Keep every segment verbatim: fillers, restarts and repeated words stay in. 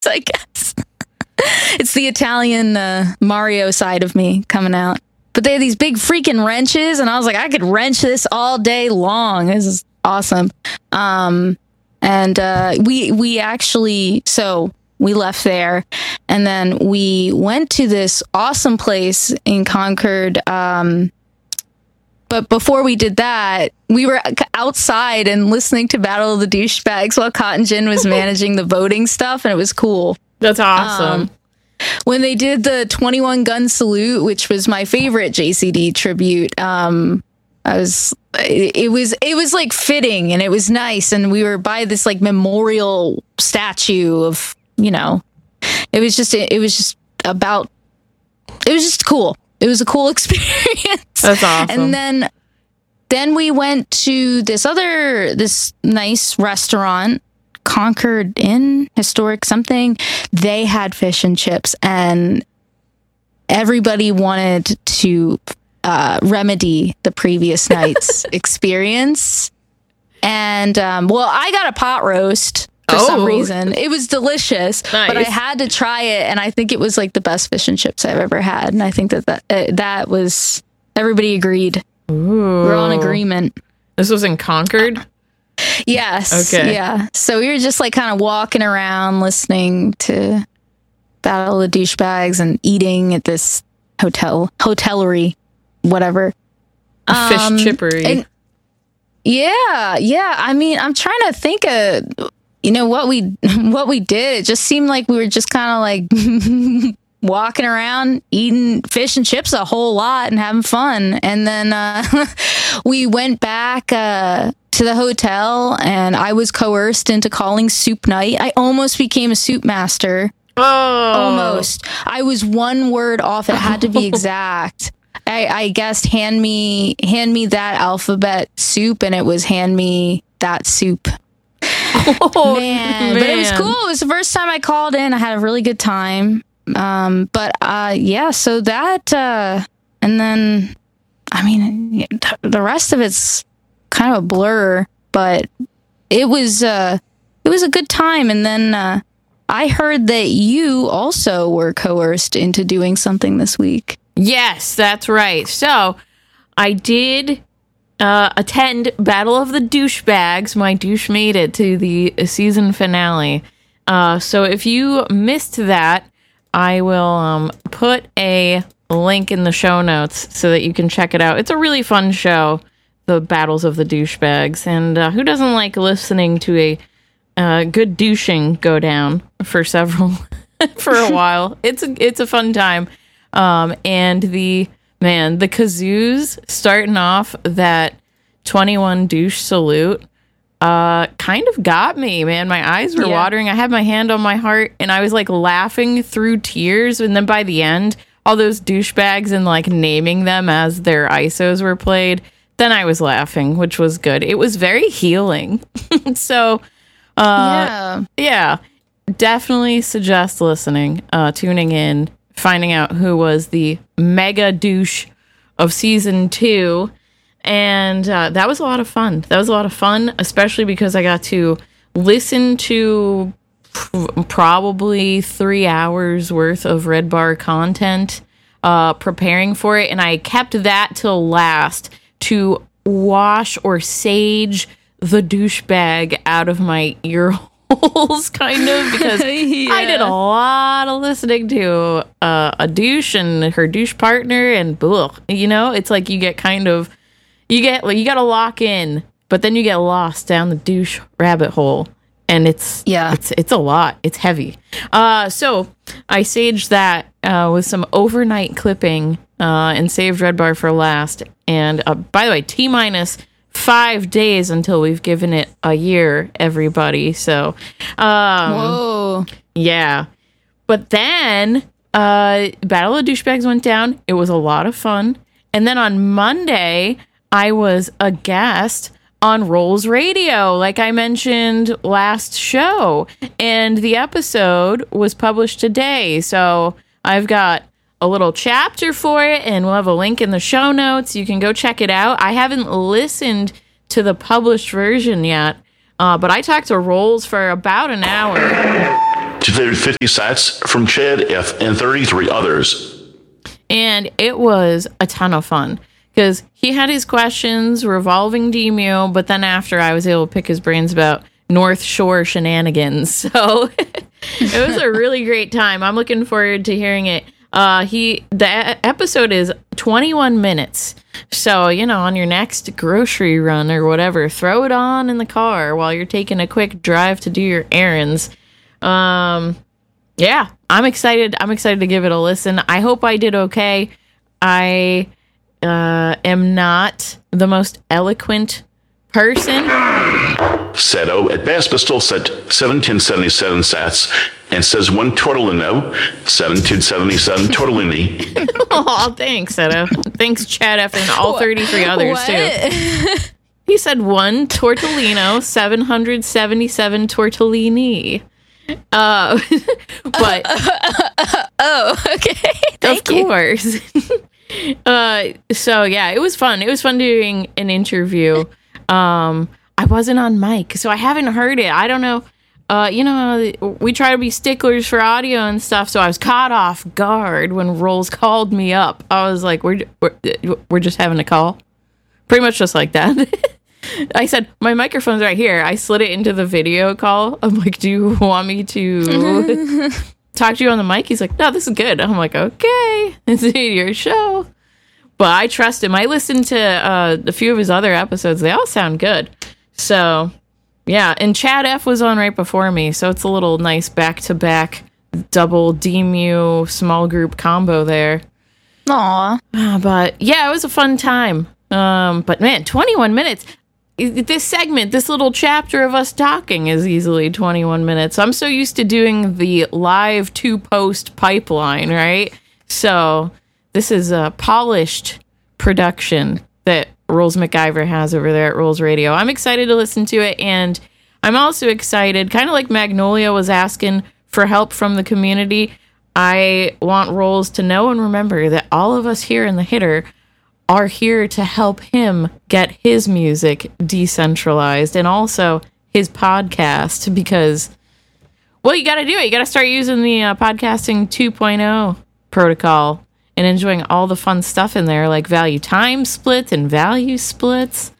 I guess. It's the Italian uh, Mario side of me coming out. But they have these big freaking wrenches, and I was like, I could wrench this all day long. This is awesome. Um, and uh, we we actually, so we left there, and then we went to this awesome place in Concord. Um, but before we did that, we were outside and listening to Battle of the Douchebags while Cotton Gin was managing the voting stuff, and it was cool. That's awesome. Um, when they did the twenty-one gun salute, which was my favorite J C D tribute, um, I was, it, it was, it was like fitting, and it was nice. And we were by this like memorial statue of, you know, it was just, it, it was just about, it was just cool. It was a cool experience. That's awesome. And then, then we went to this other, this nice restaurant, Concord Inn, historic something. They had fish and chips, and everybody wanted to uh, remedy the previous night's experience. And um, well, I got a pot roast for oh. some reason. It was delicious, nice. But I had to try it, and I think it was like the best fish and chips I've ever had. And I think that that, uh, that was, everybody agreed. Ooh. We're all in agreement. This was in Concord? Yes. Okay. Yeah. So we were just like kind of walking around listening to Battle of the Douchebags and eating at this hotel, hotellery, whatever. Fish Um, chippery. and- yeah. Yeah. I mean, I'm trying to think of, you know, what we, what we did. It just seemed like we were just kind of like walking around eating fish and chips a whole lot and having fun. And then uh, we went back uh, to the hotel, and I was coerced into calling soup night. I almost became a soup master. Oh. Almost. I was one word off. It had to be exact. I, I guessed hand me hand me that alphabet soup, and it was hand me that soup. Oh, man. But it was cool. It was the first time I called in. I had a really good time. Um, but uh, yeah, so that, uh, and then, I mean, the rest of it's kind of a blur, but it was, uh, it was a good time. And then, uh, I heard that you also were coerced into doing something this week. Yes, that's right. So I did uh, attend Battle of the Douchebags. My douche made it to the season finale. Uh, so if you missed that, I will um, put a link in the show notes so that you can check it out. It's a really fun show, the Battles of the Douchebags. And uh, who doesn't like listening to a uh, good douching go down for several, for a while? It's a, it's a fun time. Um, and the, man, the kazoos starting off that twenty-one douche salute uh, kind of got me, man. My eyes were Yeah. watering. I had my hand on my heart, and I was like laughing through tears. And then by the end, all those douchebags and like naming them as their I S Os were played, then I was laughing, which was good. It was very healing. So, uh, Yeah. yeah, definitely suggest listening, uh, tuning in, finding out who was the mega douche of season two. And uh, that was a lot of fun. That was a lot of fun, especially because I got to listen to p- probably three hours worth of Red Bar content uh, preparing for it. And I kept that till last to wash or sage the douchebag out of my ear holes, kind of, because Yeah. I did a lot of listening to uh, a douche and her douche partner, and ugh, you know, it's like you get kind of, you get, like, you got to lock in, but then you get lost down the douche rabbit hole, and it's, Yeah. it's, it's a lot. It's heavy. Uh, so I saged that uh, with some overnight clipping uh, and saved Red Bar for last. And uh, by the way, T minus five days until we've given it a year, everybody. So, um, Whoa. yeah. But then uh, Battle of Douchebags went down. It was a lot of fun. And then on Monday, I was a guest on Rolls Radio, like I mentioned last show. And the episode was published today. So I've got a little chapter for it, and we'll have a link in the show notes. You can go check it out. I haven't listened to the published version yet, uh, but I talked to Rolls for about an hour. to fifty sats from Chad F. and thirty-three others. And it was a ton of fun because he had his questions revolving D M U, but then after I was able to pick his brains about North Shore shenanigans. So it was a really great time. I'm looking forward to hearing it. Uh, he the a- episode is twenty-one minutes. So, you know, on your next grocery run or whatever, throw it on in the car while you're taking a quick drive to do your errands. Um, yeah, I'm excited. I'm excited to give it a listen. I hope I did okay. I uh, am not the most eloquent person. Seto at Bass Pistol set seventeen seventy-seven sats and says one tortellino, seventeen seventy-seven tortellini. Oh, thanks, Seto. Thanks, Chad F. and all thirty-three others, What? too. He said one tortellino, seven hundred seventy-seven tortellini. Uh, but Oh, okay. of Thank you. course. uh, so yeah, it was fun. It was fun doing an interview. Um, I wasn't on mic, so I haven't heard it. I don't know. Uh, you know, we try to be sticklers for audio and stuff, so I was caught off guard when Rolls called me up. I was like, "We're we're, we're just having a call," pretty much just like that. I said, "My microphone's right here." I slid it into the video call. I'm like, "Do you want me to talk to you on the mic?" He's like, "No, this is good." I'm like, "Okay, it's your show." But I trust him. I listened to uh, a few of his other episodes. They all sound good. So, yeah. And Chad F. was on right before me. So it's a little nice back-to-back double D M U small group combo there. Aw. Uh, but, yeah, it was a fun time. Um, but, man, twenty-one minutes. This segment, this little chapter of us talking is easily twenty-one minutes. I'm so used to doing the live two-post pipeline, right? So this is a polished production that Rolls McIver has over there at Rolls Radio. I'm excited to listen to it, and I'm also excited, kind of like Magnolia was asking for help from the community. I want Rolls to know and remember that all of us here in the Hitter are here to help him get his music decentralized and also his podcast, because, well, you got to do it. You got to start using the uh, podcasting two point oh protocol and enjoying all the fun stuff in there, like value time splits and value splits,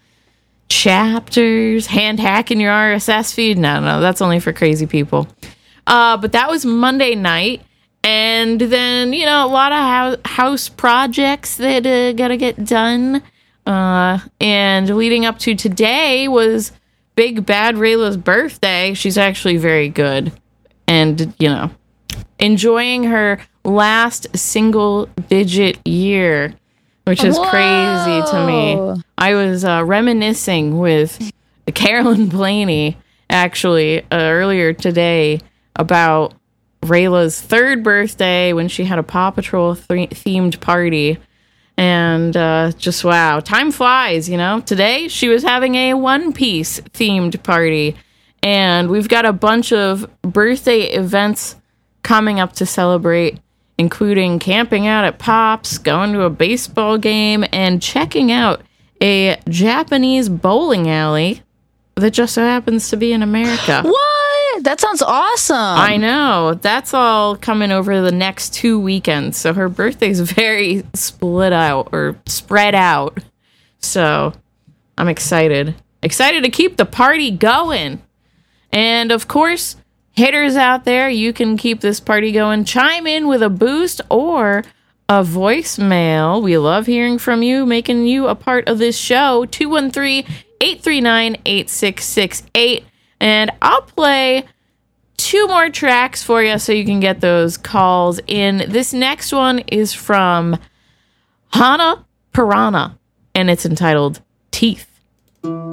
chapters, hand hacking your R S S feed. No, no, that's only for crazy people. Uh, but that was Monday night. And then, you know, a lot of house projects that uh, got to get done. Uh, and leading up to today was Big Bad Rayla's birthday. She's actually very good. And, you know, enjoying her last single digit year, which is Whoa. crazy to me. I was uh, reminiscing with Carolyn Blaney, actually, uh, earlier today about Rayla's third birthday when she had a Paw Patrol th- themed party. And uh, just, wow, time flies, you know. Today, she was having a One Piece themed party. And we've got a bunch of birthday events coming up to celebrate, including camping out at Pops, going to a baseball game, and checking out a Japanese bowling alley that just so happens to be in America. What? That sounds awesome. I know. That's all coming over the next two weekends. So her birthday's very split out or spread out. So I'm excited. Excited to keep the party going. And of course, hitters out there, you can keep this party going. Chime in with a boost or a voicemail. We love hearing from you, making you a part of this show. two one three, eight three nine, eight six six eight. And I'll play two more tracks for you so you can get those calls in. This next one is from Hana Piranha, and it's entitled Teeth.